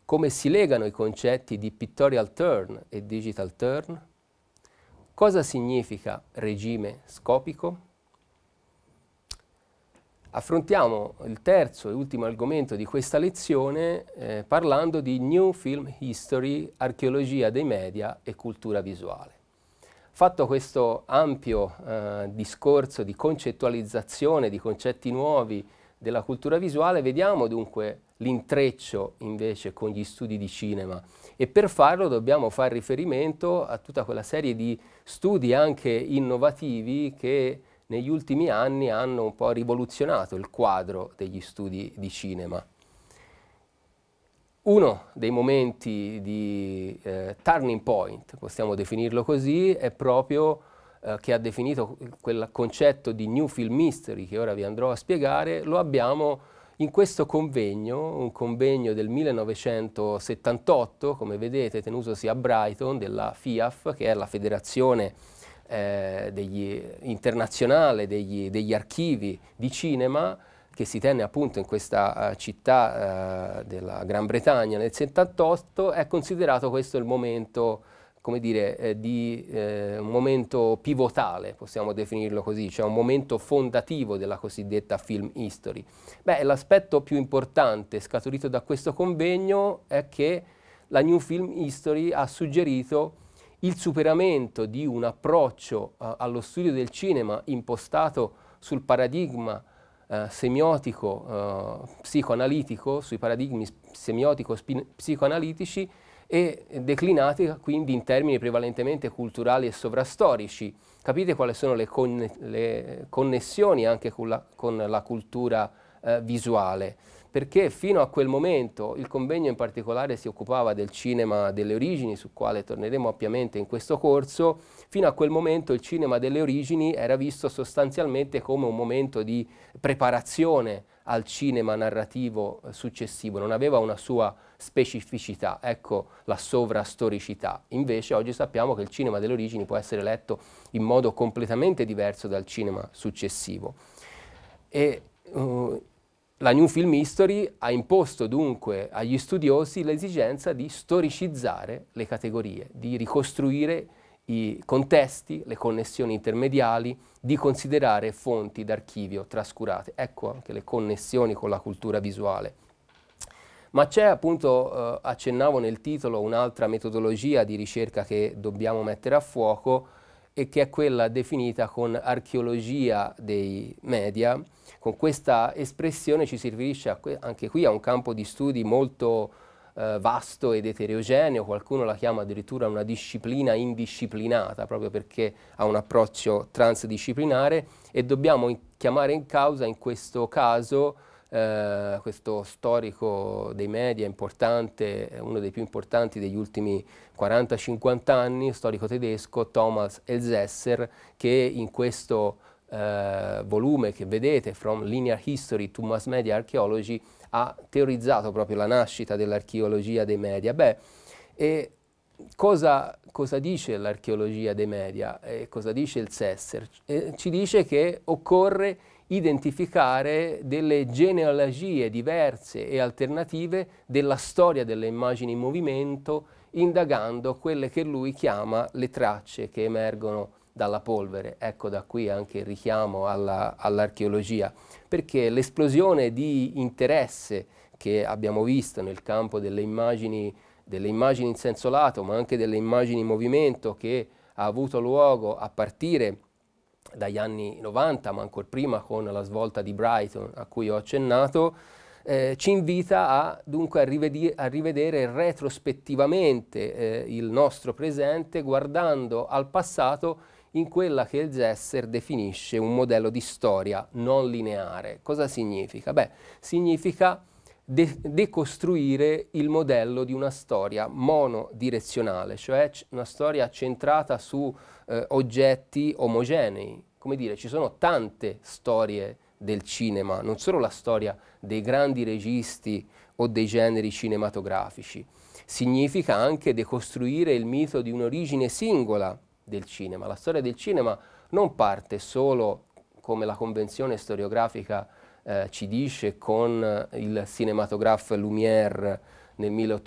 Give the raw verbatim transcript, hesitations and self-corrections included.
come si legano i concetti di pictorial turn e digital turn, cosa significa regime scopico. Affrontiamo il terzo e ultimo argomento di questa lezione eh, parlando di New Film History, archeologia dei media e cultura visuale. Fatto questo ampio eh, discorso di concettualizzazione di concetti nuovi della cultura visuale, vediamo dunque l'intreccio invece con gli studi di cinema, e per farlo dobbiamo fare riferimento a tutta quella serie di studi anche innovativi che negli ultimi anni hanno un po' rivoluzionato il quadro degli studi di cinema. Uno dei momenti di eh, turning point, possiamo definirlo così, è proprio eh, che ha definito quel concetto di New Film History che ora vi andrò a spiegare, lo abbiamo in questo convegno, un convegno del millenovecentosettantotto, come vedete, tenutosi a Brighton, della F I A F, che è la federazione eh, degli, internazionale degli, degli archivi di cinema, che si tenne appunto in questa uh, città uh, della Gran Bretagna nel settantotto. È considerato questo il momento, come dire, eh, di eh, un momento pivotale, possiamo definirlo così, cioè un momento fondativo della cosiddetta film history. Beh, l'aspetto più importante scaturito da questo convegno è che la New Film History ha suggerito il superamento di un approccio uh, allo studio del cinema impostato sul paradigma Uh, semiotico, uh, psicoanalitico, sui paradigmi semiotico-psicoanalitici e declinati quindi in termini prevalentemente culturali e sovrastorici. Capite quali sono le, conne le connessioni anche con la, con la cultura uh, visuale? Perché fino a quel momento il convegno in particolare si occupava del cinema delle origini, sul quale torneremo ampiamente in questo corso. Fino a quel momento il cinema delle origini era visto sostanzialmente come un momento di preparazione al cinema narrativo successivo, non aveva una sua specificità, ecco la sovrastoricità. Invece oggi sappiamo che il cinema delle origini può essere letto in modo completamente diverso dal cinema successivo. E, uh, la New Film History ha imposto dunque agli studiosi l'esigenza di storicizzare le categorie, di ricostruire i contesti, le connessioni intermediali, di considerare fonti d'archivio trascurate. Ecco anche le connessioni con la cultura visuale. Ma c'è appunto, eh, accennavo nel titolo, un'altra metodologia di ricerca che dobbiamo mettere a fuoco e che è quella definita con archeologia dei media. Con questa espressione ci si riferisce a anche qui a un campo di studi molto eh, vasto ed eterogeneo, qualcuno la chiama addirittura una disciplina indisciplinata, proprio perché ha un approccio transdisciplinare, e dobbiamo in chiamare in causa in questo caso eh, questo storico dei media importante, uno dei più importanti degli ultimi quaranta cinquanta anni, storico tedesco Thomas Elsässer, che in questo Uh, volume che vedete, From Linear History to Mass Media Archaeology, ha teorizzato proprio la nascita dell'archeologia dei media. Beh, e cosa, cosa dice l'archeologia dei media? E cosa dice il Elsässer? Eh, ci dice che occorre identificare delle genealogie diverse e alternative della storia delle immagini in movimento, indagando quelle che lui chiama le tracce che emergono dalla polvere. Ecco da qui anche il richiamo all'archeologia, perché l'esplosione di interesse che abbiamo visto nel campo delle immagini, delle immagini in senso lato, ma anche delle immagini in movimento, che ha avuto luogo a partire dagli anni novanta, ma ancora prima con la svolta di Brighton a cui ho accennato, eh, ci invita a, dunque a, rivedi a rivedere retrospettivamente eh, il nostro presente, guardando al passato in quella che Elsässer definisce un modello di storia non lineare. Cosa significa? Beh, significa de decostruire il modello di una storia monodirezionale, cioè una storia centrata su eh, oggetti omogenei. Come dire, ci sono tante storie del cinema, non solo la storia dei grandi registi o dei generi cinematografici. Significa anche decostruire il mito di un'origine singola del cinema. La storia del cinema non parte solo, come la convenzione storiografica eh, ci dice, con il cinematographe Lumière nel